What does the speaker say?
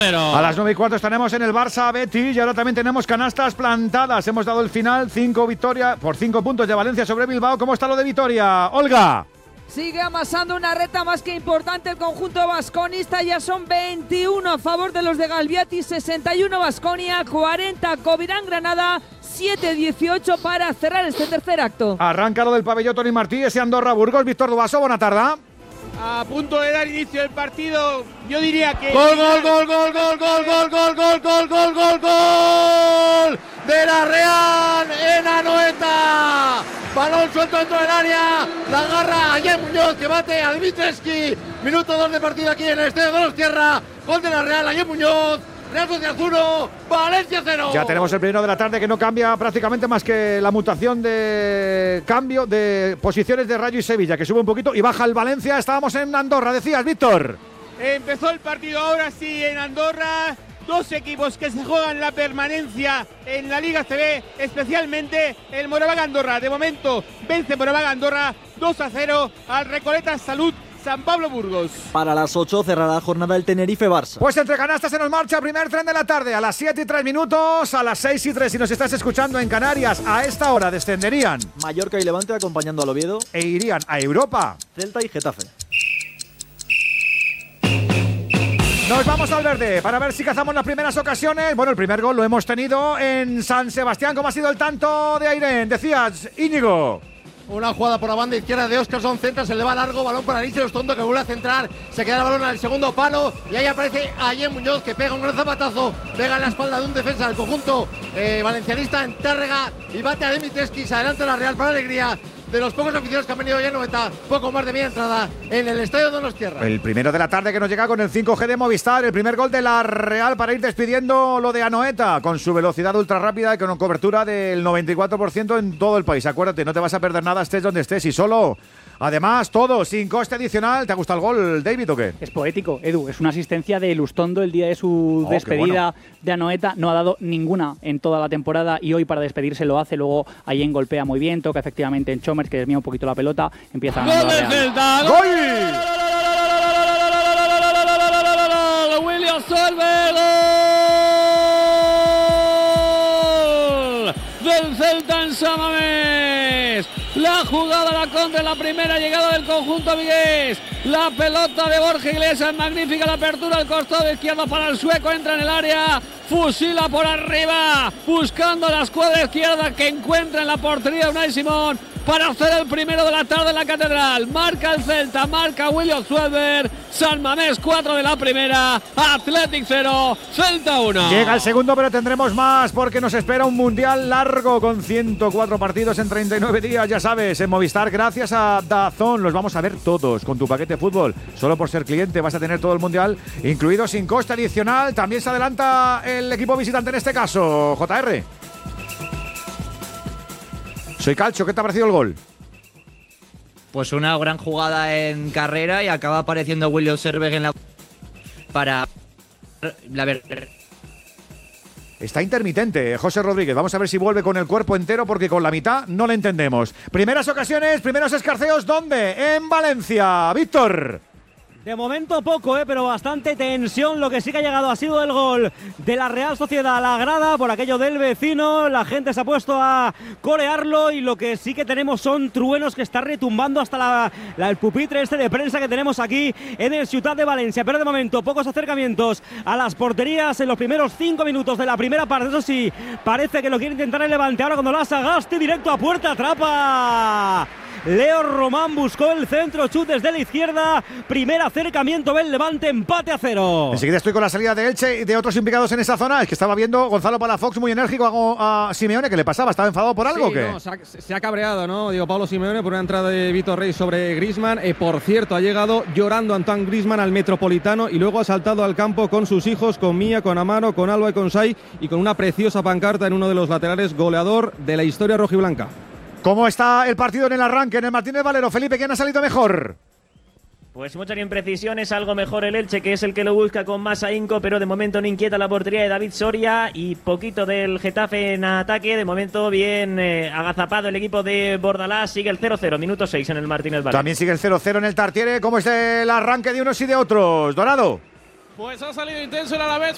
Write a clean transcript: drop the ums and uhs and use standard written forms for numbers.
A las 9:15 estaremos en el Barça Betis y ahora también tenemos canastas plantadas. Hemos dado el final, 5 victorias por 5 puntos de Valencia sobre Bilbao. ¿Cómo está lo de Vitoria, Olga? Sigue amasando una reta más que importante el conjunto vasconista. Ya son 21 a favor de los de Galbiati, 61 Baskonia, 40 Covirán Granada, 7-18 para cerrar este tercer acto. Arranca lo del pabellón Toni Martí, ese Andorra Burgos. Víctor Dubaso, buena tarde. A punto de dar inicio el partido, yo diría que... ¡Gol de la Real en Anoeta! Balón suelto dentro del área, la agarra Ayer Muñoz que bate a Dimitrescu. Minuto 2 de partido aquí en el Estadio Donostierra. Gol de la Real, Ayer Muñoz. Real Sociedad 1, Valencia 0. Ya tenemos el primero de la tarde, que no cambia prácticamente más que la mutación de cambio de posiciones de Rayo y Sevilla, que sube un poquito y baja el Valencia. Estábamos en Andorra, decías, Víctor. Empezó el partido ahora sí en Andorra. Dos equipos que se juegan la permanencia en la Liga CB, especialmente el Moraván Andorra. De momento vence Moraván Andorra 2-0 al Recoletas Salud San Pablo Burgos. Para las 8 cerrará la jornada el Tenerife-Barça. Pues entre canastas se nos marcha primer tren de la tarde a las 7:03, a las 6:03 si nos estás escuchando en Canarias. A esta hora descenderían Mallorca y Levante acompañando al Oviedo e irían a Europa Celta y Getafe. Nos vamos al verde para ver si cazamos las primeras ocasiones. Bueno, el primer gol lo hemos tenido en San Sebastián. ¿Cómo ha sido el tanto de Airén? Decías, Íñigo. Una jugada por la banda izquierda de Óscarson, centra, se le va largo, balón para Níceros Tondo que vuelve a centrar, se queda el balón al segundo palo y ahí aparece Ayer Muñoz que pega un gran zapatazo, pega en la espalda de un defensa del conjunto valencianista en Tárrega y bate a Dimitrescu, se adelanta la Real para alegría de los pocos aficionados que han venido ya en Noeta, poco más de media entrada en el Estadio Donostierra. El primero de la tarde que nos llega con el 5G de Movistar, el primer gol de la Real para ir despidiendo lo de Anoeta, con su velocidad ultra rápida y con cobertura del 94% en todo el país. Acuérdate, no te vas a perder nada, estés donde estés y solo... Además, todo sin coste adicional. ¿Te ha gustado el gol, David, o qué? Es poético, Edu. Es una asistencia de Lustondo el día de su despedida de Anoeta. No ha dado ninguna en toda la temporada y hoy para despedirse lo hace. Luego Allen golpea muy bien, toca efectivamente en Chomers, que desvía un poquito la pelota. Empieza ¡Gol del Celta! ¡Gol! ¡William Solberg! ¡Gol del Celta en San Mamés! La jugada la contra, la primera llegada del conjunto vigués. La pelota de Borja Iglesias, magnífica la apertura al costado izquierdo para el sueco, entra en el área, fusila por arriba, buscando la escuadra izquierda que encuentra en la portería de Unai Simón para hacer el primero de la tarde en la Catedral. Marca el Celta, marca William Suelberg. San Mamés 4 de la primera, Athletic 0, Celta 1. Llega el segundo, pero tendremos más porque nos espera un mundial largo con 104 partidos en 39 días, ya sabes, en Movistar. Gracias a DAZN los vamos a ver todos con tu paquete fútbol. Solo por ser cliente vas a tener todo el mundial, incluido sin coste adicional. También se adelanta el equipo visitante en este caso, JR. Soy Calcho, ¿qué te ha parecido el gol? Pues una gran jugada en carrera y acaba apareciendo William Solberg en la... para... la ver... Está intermitente, José Rodríguez. Vamos a ver si vuelve con el cuerpo entero porque con la mitad no le entendemos. Primeras ocasiones, primeros escarceos, ¿dónde? En Valencia. Víctor. De momento poco, pero bastante tensión. Lo que sí que ha llegado ha sido el gol de la Real Sociedad a la grada por aquello del vecino. La gente se ha puesto a corearlo y lo que sí que tenemos son truenos que está retumbando hasta el pupitre de prensa que tenemos aquí en el Ciutat de Valencia. Pero de momento pocos acercamientos a las porterías en los primeros 5 minutos de la primera parte. Eso sí, parece que lo quiere intentar el Levante. Ahora cuando la Sagasti directo a puerta, atrapa Leo Román, buscó el centro, chut desde la izquierda, primer acercamiento del Levante, empate a 0. Enseguida estoy con la salida de Elche y de otros implicados en esa zona. Es que estaba viendo Gonzalo Palafox muy enérgico a Simeone. ¿Qué le pasaba? ¿Estaba enfadado por algo o qué? No, se ha cabreado, ¿no? Digo, Pablo Simeone por una entrada de Vitor Rey sobre Griezmann. Por cierto, ha llegado llorando Antoine Griezmann al Metropolitano y luego ha saltado al campo con sus hijos, con Mía, con Amaro, con Alba y con Sai, y con una preciosa pancarta en uno de los laterales, goleador de la historia rojiblanca. ¿Cómo está el partido en el arranque en el Martínez Valero? Felipe, ¿quién ha salido mejor? Pues muchas imprecisiones, algo mejor el Elche, que es el que lo busca con más ahínco, pero de momento no inquieta la portería de David Soria y poquito del Getafe en ataque. De momento bien agazapado el equipo de Bordalás, sigue el 0-0, minuto 6 en el Martínez Valero. También sigue el 0-0 en el Tartiere. ¿Cómo es el arranque de unos y de otros? Dorado. Pues ha salido intenso el Alavés.